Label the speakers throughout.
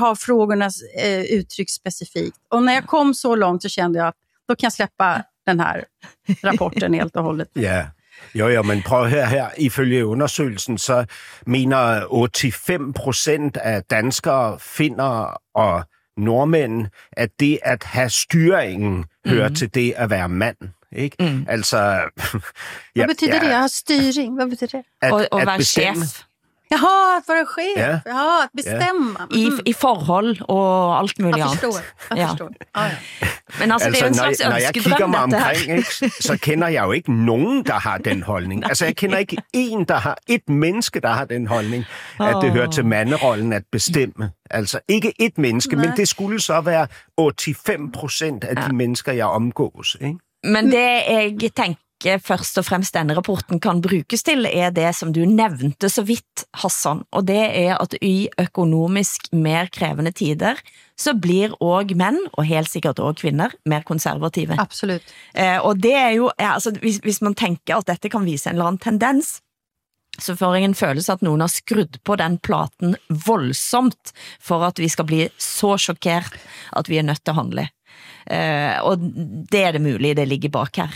Speaker 1: ha frågorna uttryckt specifikt. Och när jag kom så långt så kände jag att då kan jag släppa den här rapporten helt och hållet.
Speaker 2: Ja. Jo, men prøv her. Ifølge undersøgelsen, så mener 85% af danskere, finner og nordmænd, at det at have styringen hører til det at være mand. Ikke? Altså,
Speaker 1: vad betyder det? Att ha styring? Vad betyder det?
Speaker 3: Och vara chef.
Speaker 1: Jaha, att vara chef. Ja, att bestämma.
Speaker 3: I forhold og alt muligt
Speaker 1: Jag
Speaker 3: andet.
Speaker 1: förstår. Ja.
Speaker 3: Men altså, det er jo en slags
Speaker 2: når jeg kigger
Speaker 3: ønskedrøm,
Speaker 2: mig
Speaker 3: dette her.
Speaker 2: omkring, ikke, så kender jeg jo ikke nogen, der har den holdning. Altså, jeg kender ikke et menneske, der har den holdning, at det hører til manderollen at bestemme. Altså, ikke et menneske, men det skulle så være 85% af de mennesker, jeg omgås. Ikke?
Speaker 3: Men det jeg tenker først og fremst denne rapporten kan brukes til, er det som du nevnte så vidt, Hassan, og det er at i økonomisk mer krevende tider, så blir også menn, og helt sikkert også kvinner, mer konservative.
Speaker 1: Absolut.
Speaker 3: Og det er jo, altså, hvis man tenker at dette kan vise en eller annen tendens, så får jeg en følelse at noen har skrudd på den platen voldsomt for at vi skal bli så sjokkert at vi er nødt til å handle. Og det er det mulig, det ligger bak her.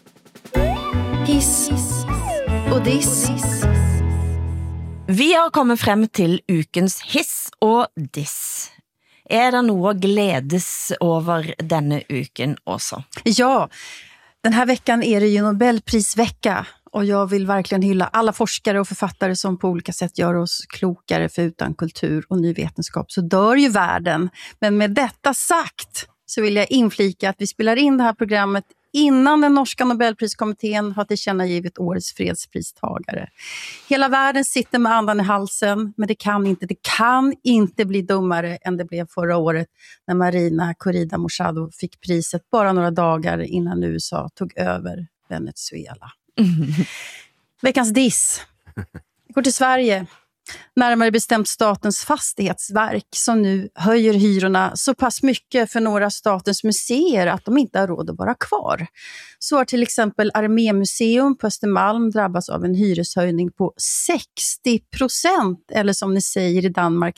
Speaker 1: Hiss och diss.
Speaker 3: Vi har kommet frem til ukens hiss og diss. Er det noe å gledes over denne uken også?
Speaker 1: Ja, den här veckan är det ju Nobelprisvecka. Och jag vill verkligen hylla alla forskare och författare som på olika sätt gör oss klokare, för utan kultur och ny vetenskap så dör ju världen. Men med detta sagt så vill jag inflika att vi spelar in det här programmet innan den norska Nobelpriskommittén har tillkännagivit årets fredspristagare. Hela världen sitter med andan i halsen, men det kan inte bli dummare än det blev förra året när Marina Corrida-Machado fick priset bara några dagar innan USA tog över Venezuela. Veckans diss. Vi går till Sverige. Närmare bestämt Statens fastighetsverk som nu höjer hyrorna så pass mycket för några statens museer att de inte har råd att vara kvar. Så har till exempel Armémuseum på Östermalm drabbats av en hyreshöjning på 60%, eller som ni säger i Danmark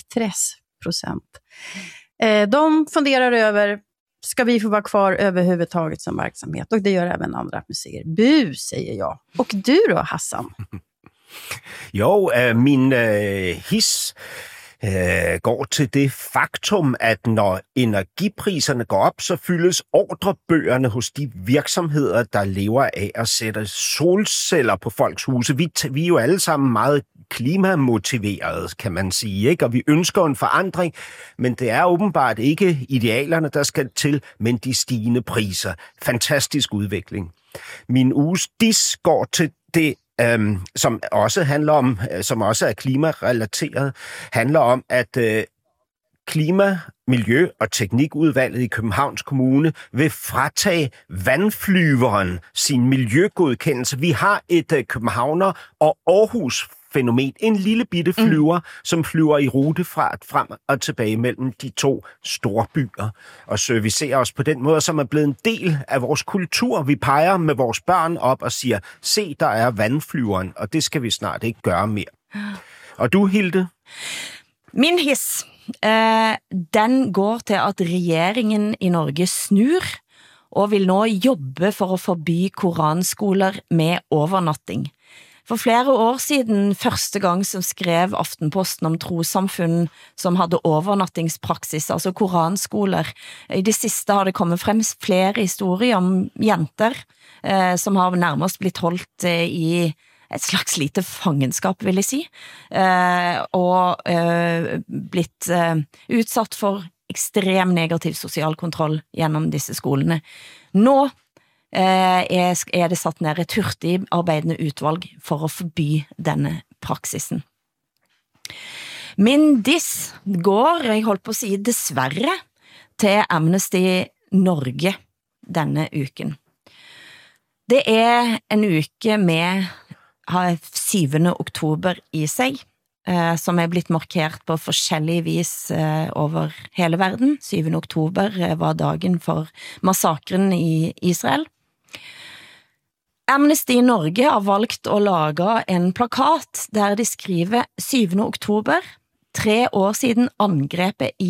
Speaker 1: 30%. De funderar över, ska vi få vara kvar överhuvudtaget som verksamhet? Och det gör även andra museer. Bu, säger jag. Och du då, Hassan?
Speaker 2: Jo, min hiss går til det faktum, at når energipriserne går op, så fyldes ordrebøgerne hos de virksomheder, der lever af at sætte solceller på folks huse. Vi er jo alle sammen meget klimamotiverede, kan man sige, ikke? Og vi ønsker en forandring, men det er åbenbart ikke idealerne, der skal til, men de stigende priser. Fantastisk udvikling. Min uges diss går til det, som også handler om, som også er klimarelateret, handler om, at Klima-, Miljø- og Teknikudvalget i Københavns Kommune vil fratage vandflyveren sin miljøgodkendelse. Vi har et københavner- og Aarhus-fænomen. En lille bitte flyver, som flyver i rutefart frem og tilbage mellem de to store byer og servicerer os på den måde, som er blevet en del af vores kultur. Vi peger med vores børn op og siger, se, der er vandflyveren, og det skal vi snart ikke gøre mere. Og du, Hilde?
Speaker 3: Min hiss, den går til at regeringen i Norge snur og vil nå jobbe for at forby koranskoler med overnatting. For flere år siden, første gang som skrev Aftenposten om trossamfunn som hadde overnattingspraksis, altså koranskoler. I det siste har det kommet frem flere historier om jenter som har nærmest blitt holdt i et slags lite fangenskap, vil jeg si, og blitt utsatt for ekstrem negativ sosial kontroll gjennom disse skolene. Nå er det satt ned et hurtig arbeidende utvalg for å forby denne praksisen. Min diss går, jeg holdt på å si dessverre, til Amnesty Norge denne uken. Det er en uke med 7. oktober i seg, som er blitt markert på forskjellig vis over hele verden. 7. oktober var dagen for massakren i Israel. Amnesty Norge har valgt å lage en plakat der de skriver 7. oktober, 3 år siden angrepet i